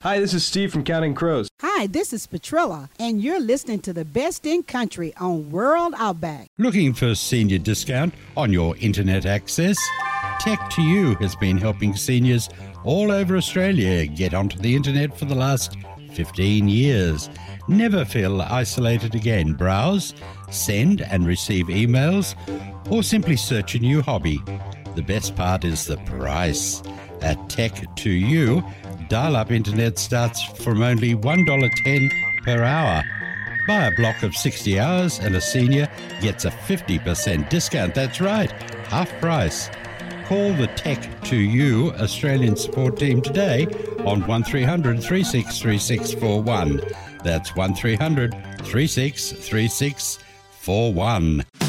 Hi, this is Steve from Counting Crows. Hi, this is Petrilla, and you're listening to the best in country on World Outback. Looking for a senior discount on your internet access? Tech2U has been helping seniors all over Australia get onto the internet for the last 15 years. Never feel isolated again. Browse, send and receive emails, or simply search a new hobby. The best part is the price. At Tech2U, dial-up internet starts from only $1.10 per hour. Buy a block of 60 hours and a senior gets a 50% discount. That's right, half price. Call the Tech2U Australian support team today on 1300 363641. That's 1300 363641.